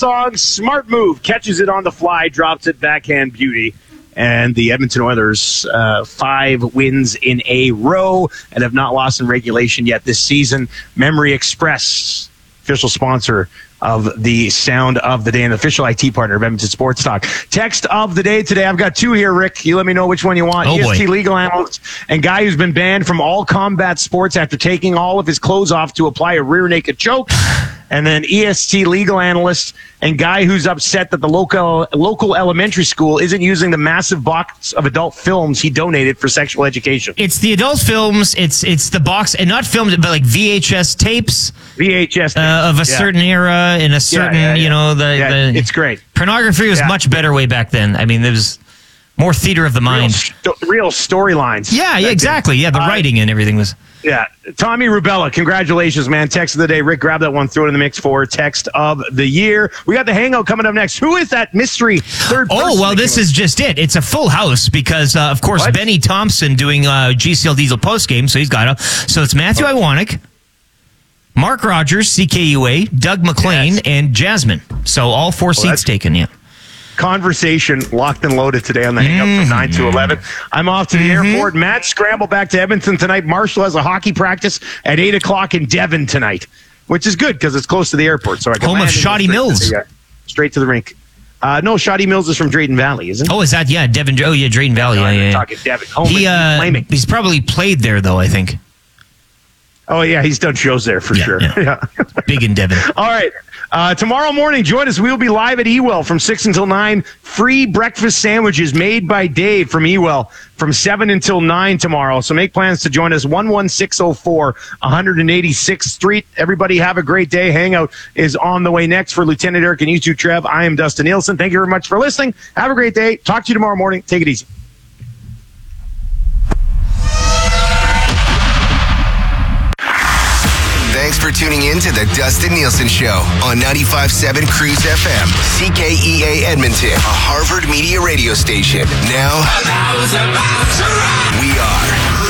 song. Smart move. Catches it on the fly, drops it, backhand beauty. And the Edmonton Oilers, 5 wins in a row and have not lost in regulation yet this season. Memory Express, official sponsor of the Sound of the Day and official IT partner of Edmonton Sports Talk. Text of the day today. I've got 2 here, Rick. You let me know which one you want. EST legal analyst and guy who's been banned from all combat sports after taking all of his clothes off to apply a rear naked choke. And then EST legal analyst and guy who's upset that the local elementary school isn't using the massive box of adult films he donated for sexual education. It's the adult films. It's the box, and not films, but like VHS tapes. VHS of a certain era in a certain, it's great. Pornography was much better way back then. I mean, there was more theater of the mind. Real storylines. Yeah, exactly. Yeah, the writing and everything was... Yeah. Tommy Rubella, congratulations, man. Text of the day. Rick, grab that one, throw it in the mix for text of the year. We got the hangout coming up next. Who is that mystery third person? Oh, well, this is just it. It's a full house because, of course, Benny Thompson doing GCL Diesel postgame, so he's got to. So it's Matthew Iwanek, Mark Rogers, CKUA, Doug McLean, and Jasmine. So all 4 seats taken, yeah. Conversation locked and loaded today on the hangout from 9 to 11. I'm off to the airport. Matt scramble back to Edmonton tonight. Marshall has a hockey practice at 8 o'clock in Devon tonight, which is good because it's close to the airport. So I can home of Shoddy Mills. Straight to the rink. No, Shoddy Mills is from Drayton Valley, isn't it? Oh, is that? Yeah, Devon. Oh, yeah, Drayton Valley. No, talking Devon. Home he's probably played there, though, I think. Oh, yeah, he's done shows there for sure. Yeah. Big in Devon. All right. Tomorrow morning, join us. We'll be live at Ewell from 6 until 9. Free breakfast sandwiches made by Dave from Ewell from 7 until 9 tomorrow. So make plans to join us. 11604 186th Street. Everybody have a great day. Hangout is on the way next for Lieutenant Eric and you two, Trev. I am Dustin Nielsen. Thank you very much for listening. Have a great day. Talk to you tomorrow morning. Take it easy. Thanks for tuning in to the Dustin Nielsen Show on 95.7 Cruise FM, CKEA Edmonton, a Harvard Media radio station. Now, we are